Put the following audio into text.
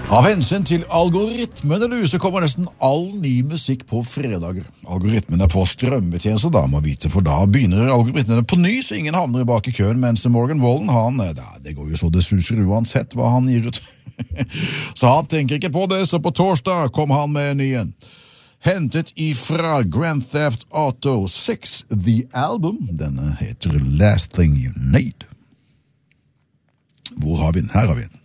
Av hensyn til algoritmene, så kommer nesten all ny musikk på fredager. Algoritmene på strømmetjenester, da må vite, for da begynner algoritmene på ny, så ingen havner bak i køen, mens Morgan Wallen, det går jo så det suser uansett hva han gir ut. Så han tenker ikke på det, så på torsdag kom han med en ny en. Hentet ifra Grand Theft Auto 6, The Album. Denne heter Last Thing You Need. Hvor har vi den? Her har vi den.